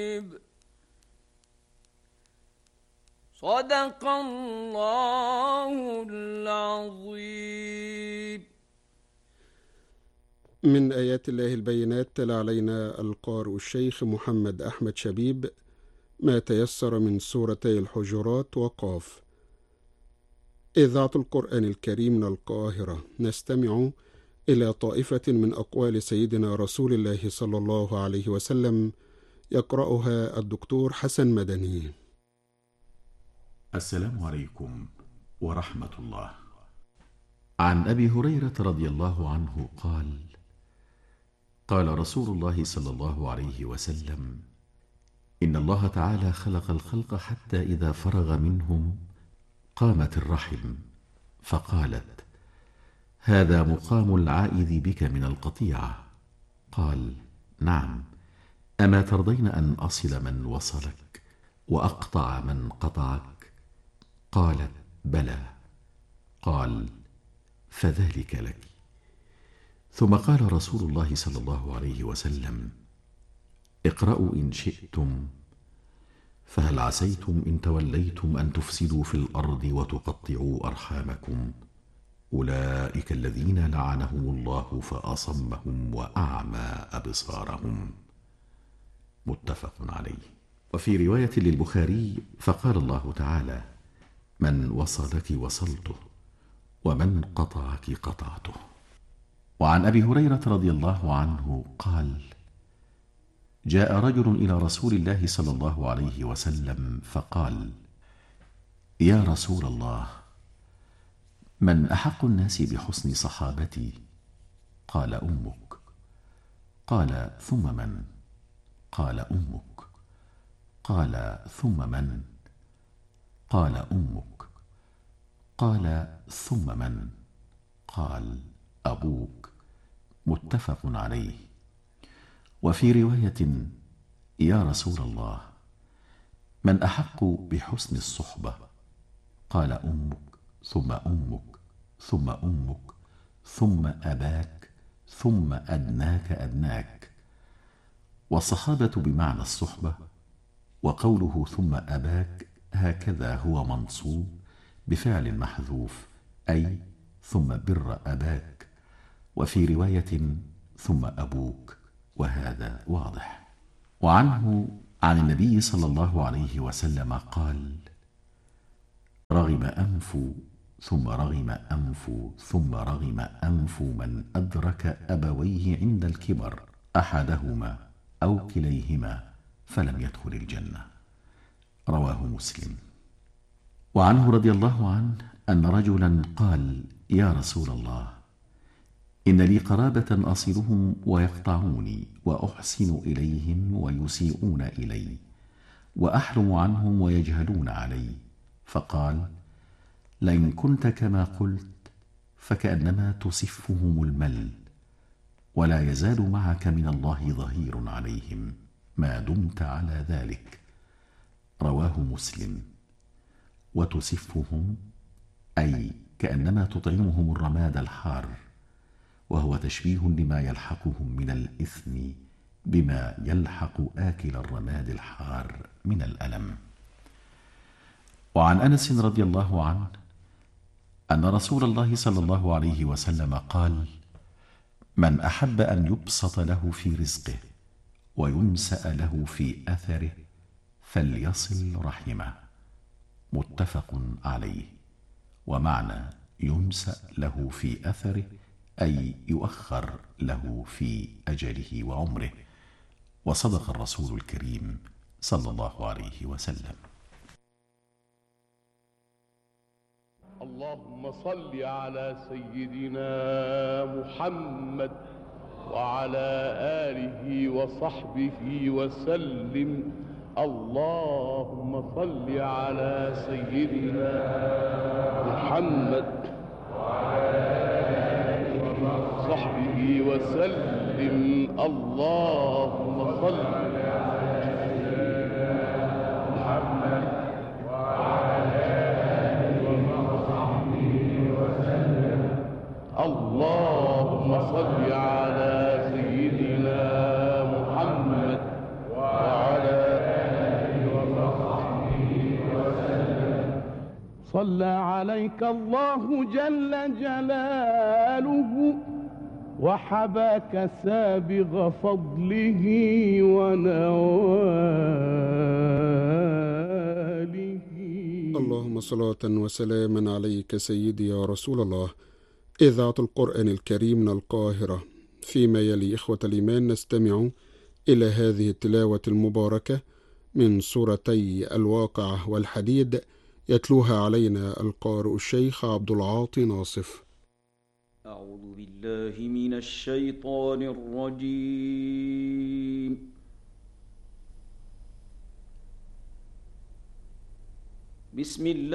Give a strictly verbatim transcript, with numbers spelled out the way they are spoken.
صدق الله العظيم. من آيات الله البينات تلا علينا القارئ الشيخ محمد أحمد شبيب ما تيسر من سورتي الحجرات وقاف. إذاعة القرآن الكريم من القاهرة، نستمع إلى طائفة من أقوال سيدنا رسول الله صلى الله عليه وسلم يقرأها الدكتور حسن مدني. السلام عليكم ورحمة الله. عن أبي هريرة رضي الله عنه قال: قال رسول الله صلى الله عليه وسلم: إن الله تعالى خلق الخلق حتى إذا فرغ منهم قامت الرحم فقالت: هذا مقام العائد بك من القطيعة. قال: نعم، أما ترضين أن أصل من وصلك وأقطع من قطعك؟ قالت: بلى. قال: فذلك لك. ثم قال رسول الله صلى الله عليه وسلم: اقرأوا إن شئتم، فهل عسيتم إن توليتم أن تفسدوا في الأرض وتقطعوا أرحامكم؟ أولئك الذين لعنهم الله فأصمهم وأعمى أبصارهم. متفق عليه. وفي رواية للبخاري: فقال الله تعالى: من وصلك وصلته، ومن قطعك قطعته. وعن أبي هريرة رضي الله عنه قال: جاء رجل إلى رسول الله صلى الله عليه وسلم فقال: يا رسول الله، من أحق الناس بحسن صحابتي؟ قال: أمك. قال: ثم من؟ قال: أمك. قال: ثم من؟ قال: أمك. قال: ثم من؟ قال: أبوك. متفق عليه. وفي رواية: يا رسول الله، من أحق بحسن الصحبة؟ قال: أمك، ثم أمك، ثم أمك، ثم أباك، ثم أدناك أدناك. والصحابة بمعنى الصحبة، وقوله ثم أباك هكذا هو منصوب بفعل محذوف، أي ثم بر أباك. وفي رواية: ثم أبوك، وهذا واضح. وعنه عن النبي صلى الله عليه وسلم قال: رغم أنف ثم رغم أنف ثم رغم أنف من أدرك أبويه عند الكبر أحدهما أو كليهما فلم يدخل الجنة. رواه مسلم. وعنه رضي الله عنه أن رجلا قال: يا رسول الله، إن لي قرابة أصلهم ويقطعوني، وأحسن إليهم ويسيئون إلي، وأحرم عنهم ويجهلون علي. فقال: لئن كنت كما قلت فكأنما تصفهم المل، ولا يزال معك من الله ظهير عليهم ما دمت على ذلك. رواه مسلم. وتصفهم أي كأنما تطعمهم الرماد الحار، وهو تشبيه لما يلحقهم من الإثم بما يلحق آكل الرماد الحار من الألم. وعن أنس رضي الله عنه أن رسول الله صلى الله عليه وسلم قال: من أحب أن يبسط له في رزقه وينسأ له في أثره فليصل رحمه. متفق عليه. ومعنى ينسأ له في أثره أي يؤخر له في أجله وعمره. وصدق الرسول الكريم صلى الله عليه وسلم. اللهم صل على سيدنا محمد وعلى آله وصحبه وسلم. اللهم صل على سيدنا محمد وعلى آله وصحبه وسلم. اللهم صل على سيدنا محمد وعلى آله وصحبه وسلم. اللهم صل على سيدنا محمد وعلى صلى عليك الله جل جلاله وحباك سابغ فضله ونواله. اللهم صلاة وسلاما عليك سيدي يا رسول الله. إذاعة القرآن الكريم من القاهرة. فيما يلي إخوة الإيمان نستمع إلى هذه التلاوة المباركة من سورتي الواقعة والحديد، يتلوها علينا القارئ الشيخ عبد العاطي ناصف. أعوذ بالله من الشيطان الرجيم. بسم الله